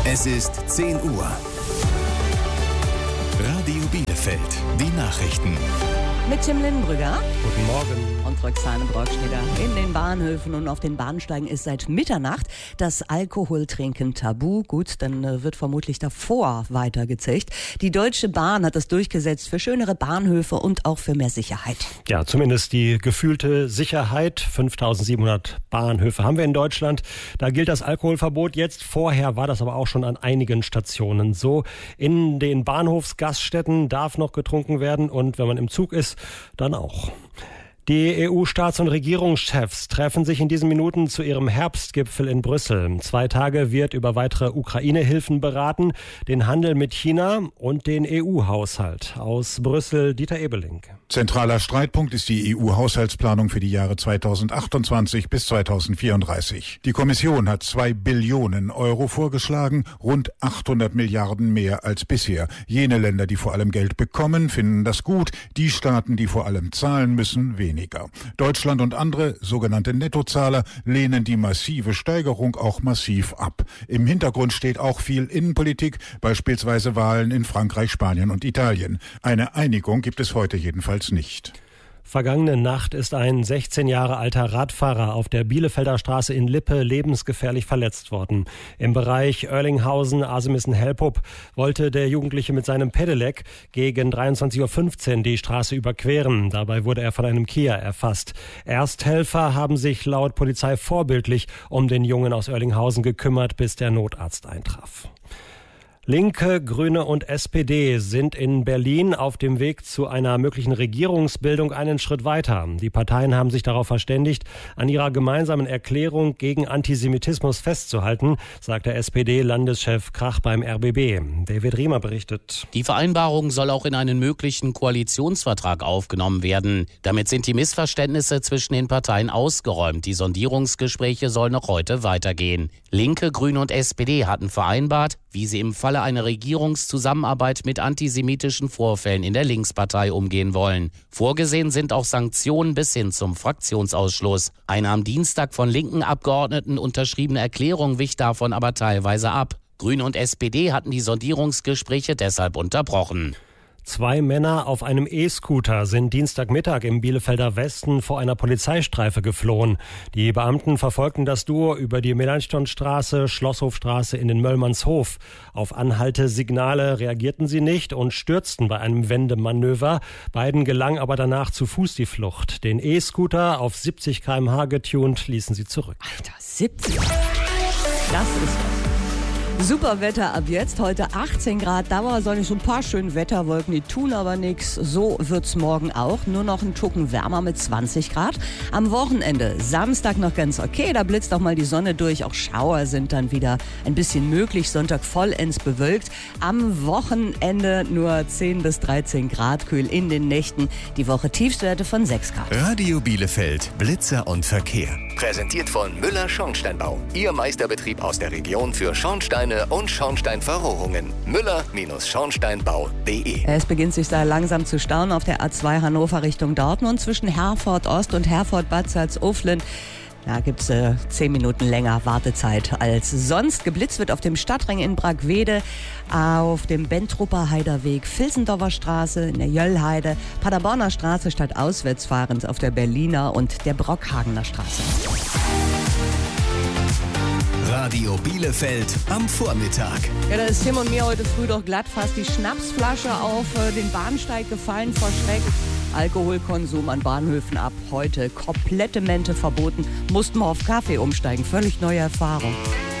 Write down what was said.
Es ist 10 Uhr. Radio Bielefeld, die Nachrichten. Mit Tim Lindenbrügger. Guten Morgen. Und Roxane Brockschneider. In den Bahnhöfen und auf den Bahnsteigen ist seit Mitternacht das Alkoholtrinken tabu. Gut, dann wird vermutlich davor weitergezecht. Die Deutsche Bahn hat das durchgesetzt für schönere Bahnhöfe und auch für mehr Sicherheit. Ja, zumindest die gefühlte Sicherheit. 5700 Bahnhöfe haben wir in Deutschland. Da gilt das Alkoholverbot jetzt. Vorher war das aber auch schon an einigen Stationen so. In den Bahnhofsgaststätten darf noch getrunken werden und wenn man im Zug ist, dann auch. Die EU-Staats- und Regierungschefs treffen sich in diesen Minuten zu ihrem Herbstgipfel in Brüssel. 2 Tage wird über weitere Ukraine-Hilfen beraten, den Handel mit China und den EU-Haushalt. Aus Brüssel, Dieter Ebeling. Zentraler Streitpunkt ist die EU-Haushaltsplanung für die Jahre 2028 bis 2034. Die Kommission hat 2 Billionen Euro vorgeschlagen, rund 800 Milliarden mehr als bisher. Jene Länder, die vor allem Geld bekommen, finden das gut. Die Staaten, die vor allem zahlen müssen, weniger. Deutschland und andere sogenannte Nettozahler lehnen die massive Steigerung auch massiv ab. Im Hintergrund steht auch viel Innenpolitik, beispielsweise Wahlen in Frankreich, Spanien und Italien. Eine Einigung gibt es heute jedenfalls nicht. Vergangene Nacht ist ein 16 Jahre alter Radfahrer auf der Bielefelder Straße in Lippe lebensgefährlich verletzt worden. Im Bereich Oerlinghausen, Asemissen-Helpup wollte der Jugendliche mit seinem Pedelec gegen 23.15 Uhr die Straße überqueren. Dabei wurde er von einem Kia erfasst. Ersthelfer haben sich laut Polizei vorbildlich um den Jungen aus Oerlinghausen gekümmert, bis der Notarzt eintraf. Linke, Grüne und SPD sind in Berlin auf dem Weg zu einer möglichen Regierungsbildung einen Schritt weiter. Die Parteien haben sich darauf verständigt, an ihrer gemeinsamen Erklärung gegen Antisemitismus festzuhalten, sagt der SPD-Landeschef Krach beim RBB. David Riemer berichtet. Die Vereinbarung soll auch in einen möglichen Koalitionsvertrag aufgenommen werden. Damit sind die Missverständnisse zwischen den Parteien ausgeräumt. Die Sondierungsgespräche sollen noch heute weitergehen. Linke, Grüne und SPD hatten vereinbart, wie sie im Falle einer Regierungszusammenarbeit mit antisemitischen Vorfällen in der Linkspartei umgehen wollen. Vorgesehen sind auch Sanktionen bis hin zum Fraktionsausschluss. Eine am Dienstag von linken Abgeordneten unterschriebene Erklärung wich davon aber teilweise ab. Grüne und SPD hatten die Sondierungsgespräche deshalb unterbrochen. 2 Männer auf einem E-Scooter sind Dienstagmittag im Bielefelder Westen vor einer Polizeistreife geflohen. Die Beamten verfolgten das Duo über die Melanchthonstraße, Schlosshofstraße in den Möllmannshof. Auf Anhaltesignale reagierten sie nicht und stürzten bei einem Wendemanöver. Beiden gelang aber danach zu Fuß die Flucht. Den E-Scooter auf 70 km/h getunt ließen sie zurück. Alter, 70? Das ist was. Super Wetter ab jetzt, heute 18 Grad, dauersonnig, so ein paar schöne Wetterwolken, die tun aber nichts. So wird's morgen auch, nur noch ein Tucken wärmer mit 20 Grad. Am Wochenende, Samstag noch ganz okay, da blitzt auch mal die Sonne durch, auch Schauer sind dann wieder ein bisschen möglich, Sonntag vollends bewölkt. Am Wochenende nur 10 bis 13 Grad, kühl in den Nächten, die Woche Tiefstwerte von 6 Grad. Radio Bielefeld, Blitzer und Verkehr. Präsentiert von Müller Schornsteinbau. Ihr Meisterbetrieb aus der Region für Schornsteine und Schornsteinverrohrungen. Müller-Schornsteinbau.de. Es beginnt sich da langsam zu stauen auf der A2 Hannover Richtung Dortmund zwischen Herford Ost und Herford Bad Salzuflen. Da gibt es 10 Minuten länger Wartezeit als sonst. Geblitzt wird auf dem Stadtring in Bragwede, auf dem Bentrupper Heiderweg, Vilsendorfer Straße, in der Jöllheide, Paderborner Straße statt Auswärtsfahrens auf der Berliner und der Brockhagener Straße. Radio Bielefeld am Vormittag. Ja, da ist Tim und mir heute früh doch glatt fast die Schnapsflasche auf den Bahnsteig gefallen vor Schreck. Alkoholkonsum an Bahnhöfen ab heute komplette Mente verboten. Mussten wir auf Kaffee umsteigen. Völlig neue Erfahrung.